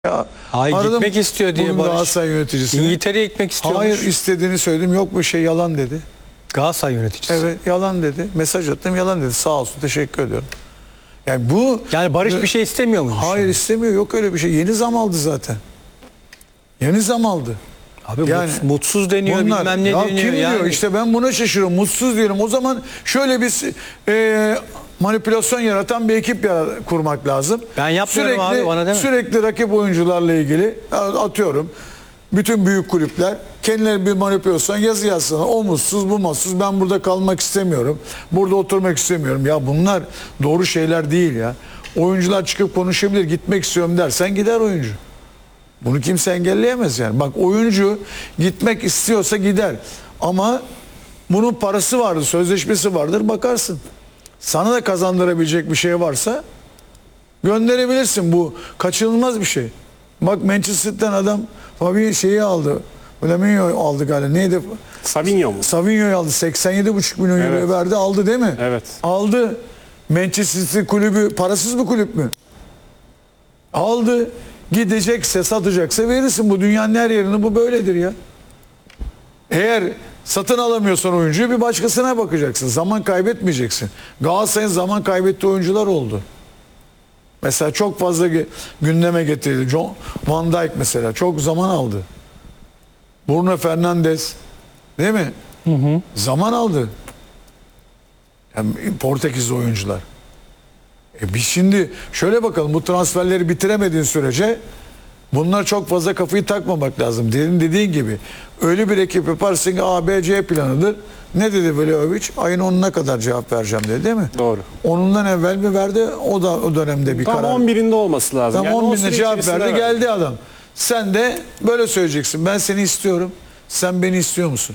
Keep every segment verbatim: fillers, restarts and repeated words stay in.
Ya, Hayır, gitmek istiyor diye Barış. Galatasaray yöneticisini. İngiltere'ye gitmek istiyormuş. Hayır, istediğini söyledim. Yok bir şey, yalan dedi. Galatasaray yöneticisi. Evet, yalan dedi. Mesaj attım, yalan dedi. Sağ olsun, teşekkür ediyorum. Yani bu... Yani Barış bir şey istemiyor mu? Hayır, istemiyor. Yok öyle bir şey. Yeni zam aldı zaten. Yeni zam aldı. Abi yani, mutsuz deniyor, bunlar, bilmem ne ya deniyor. Kim yani. diyor? İşte ben buna şaşırıyorum. Mutsuz diyelim. O zaman şöyle bir e, manipülasyon yaratan bir ekip kurmak lazım. Ben yapmıyorum sürekli, abi, bana deme. Sürekli rakip oyuncularla ilgili atıyorum. Bütün büyük kulüpler kendileri bir manipülasyon yazı yazsana. O mutsuz, bu mutsuz. Ben burada kalmak istemiyorum. Burada oturmak istemiyorum. Ya bunlar doğru şeyler değil ya. Oyuncular çıkıp konuşabilir. Gitmek istiyorum dersen gider oyuncu. Bunu kimse engelleyemez yani. Bak, oyuncu gitmek istiyorsa gider. Ama bunun parası vardır, sözleşmesi vardır, bakarsın. Sana da kazandırabilecek bir şey varsa gönderebilirsin. Bu kaçınılmaz bir şey. Bak, Manchester City'den adam Fabi şeyi aldı. Flaminio aldı galiba. Neydi? Savinho mu? Savinho'yu aldı. seksen yedi buçuk milyon euro Evet. verdi. Aldı değil mi? Evet. Aldı. Manchester City kulübü parasız bir kulüp mü? Aldı. Gidecekse, satacaksa verirsin. Bu dünyanın her yerinde bu böyledir ya. Eğer satın alamıyorsan oyuncuyu, bir başkasına bakacaksın. Zaman kaybetmeyeceksin. Galatasaray'ın zaman kaybettiği oyuncular oldu. Mesela çok fazla gündeme getirildi. John Van Dijk mesela çok zaman aldı. Bruno Fernandes, değil mi? Hı hı. Zaman aldı. Yani Portekizli oyuncular. E biz şimdi şöyle bakalım, bu transferleri bitiremediğin sürece bunlar çok fazla kafayı takmamak lazım. Dedim dediğin gibi öyle bir ekip yaparsın ki A, B, C planıdır. Ne dedi Vlahovic? Ayın onuna kadar cevap vereceğim dedi, değil mi? Doğru. Onundan evvel mi verdi? O da o dönemde bir Tam karar. on birinde olması lazım. Tam yani on birinde cevap verdi, verdi. geldi adam. Sen de böyle söyleyeceksin. Ben seni istiyorum. Sen beni istiyor musun?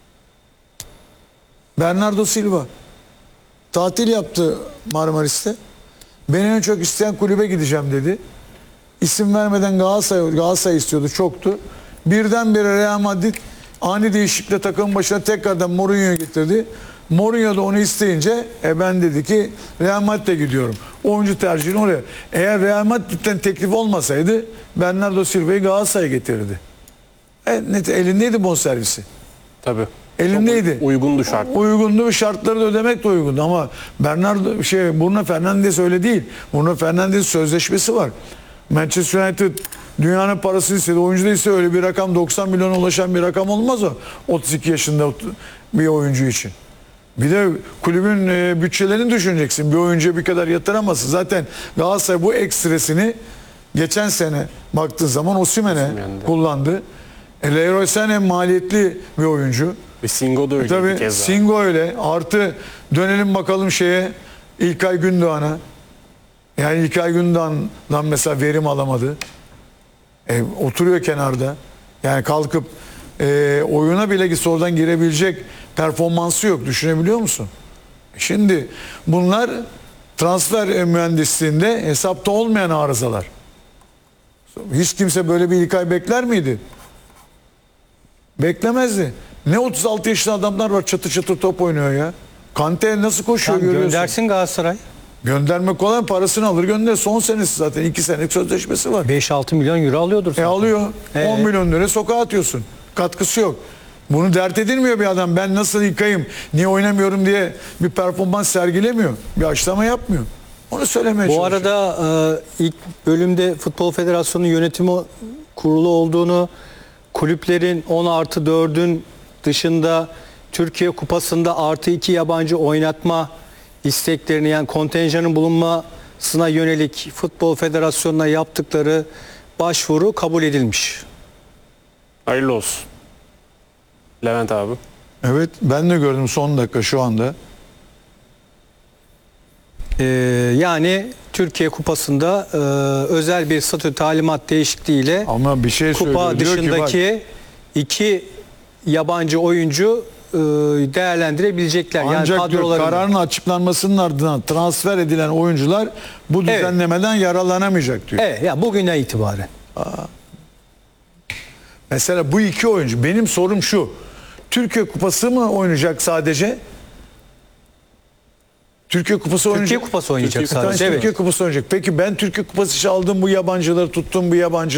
Bernardo Silva tatil yaptı Marmaris'te. Beni en çok isteyen kulübe gideceğim dedi. İsim vermeden Galatasaray, Galatasaray istiyordu, çoktu. Birdenbire Real Madrid ani değişiklikle takımın başına tekrardan Mourinho'yu getirdi. Mourinho da onu isteyince e ben dedi ki Real Madrid'e gidiyorum. Oyuncu tercihini oraya. Eğer Real Madrid'den teklif olmasaydı Bernardo Silva'yı Galatasaray'a getirirdi. E, net, elindeydi bonservisi. Tabii. Elindeydi. Çok uygundu şart. Uygundu ve şartları da ödemek de uygundu ama Bernardo şey Bruno Fernandes öyle değil. Bruno Fernandes sözleşmesi var. Manchester United dünyanın parasını istedi. Oyuncu da ise öyle bir rakam, doksan milyona ulaşan bir rakam olmaz o. otuz iki yaşında bir oyuncu için. Bir de kulübün e, bütçelerini düşüneceksin. Bir oyuncuya bir kadar yatıramazsın. Zaten Galatasaray bu ekstresini geçen sene baktığın zaman Osimhen'e kullandı. E, Leroy Sané maliyetli bir oyuncu. Ve Singo da öyle. E, tabii keza. Singo öyle. Artı dönelim bakalım şeye, İlkay Gündoğan'a. Yani İlkay Gündoğan'dan mesela verim alamadı. E, oturuyor kenarda. Yani kalkıp e, oyuna bile gitse oradan girebilecek performansı yok. Düşünebiliyor musun? Şimdi bunlar transfer mühendisliğinde hesapta olmayan arızalar. Hiç kimse böyle bir İlkay bekler miydi? Beklemezdi. Ne otuz altı yaşında adamlar var, çatır çatır top oynuyor ya. Kante nasıl koşuyor, Tam görüyorsun. göndersin Galatasaray. Göndermek kolay, parasını alır gönder. Son senesi zaten, iki senelik sözleşmesi var. beş altı milyon euro alıyordur. E zaten. alıyor. Ee? on milyon lira sokağa atıyorsun. Katkısı yok. Bunu dert edilmiyor bir adam. Ben nasıl yıkayım, niye oynamıyorum diye bir performans sergilemiyor. Bir açıklama yapmıyor. Onu söylemeye Bu çalışıyor. arada e, ilk bölümde Futbol Federasyonu yönetimi kurulu olduğunu, kulüplerin on artı dördün dışında Türkiye Kupası'nda artı iki yabancı oynatma isteklerini, yani kontenjanın bulunmasına yönelik Futbol Federasyonu'na yaptıkları başvuru kabul edilmiş. Hayırlı olsun. Levent abi. Evet, ben de gördüm son dakika şu anda. Ee, yani Türkiye Kupası'nda e, özel bir statü talimat değişikliğiyle Ama bir şey söylüyor. kupa Diyor ki dışındaki bak, iki yabancı oyuncu e, değerlendirebilecekler. ancak yani diyor, kadrolarında. kararın açıklanmasının ardından transfer edilen oyuncular bu Evet. düzenlemeden yararlanamayacak diyor. Evet, ya bugünden itibaren. Mesela bu iki oyuncu, benim sorum şu. Türkiye Kupası mı oynayacak sadece? Türkiye Kupası oynayacak. Türkiye Kupası oynayacak Türkiye Bir tanesi sadece. Evet. Türkiye Kupası oynayacak. Peki ben Türkiye Kupası için aldığım bu yabancıları tuttum bu yabancı